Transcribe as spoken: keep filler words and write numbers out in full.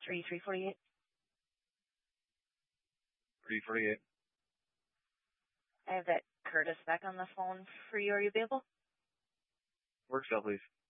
three three four eight. three forty-eight. I have that Curtis back on the phone for you. Are you available? Work cell, please.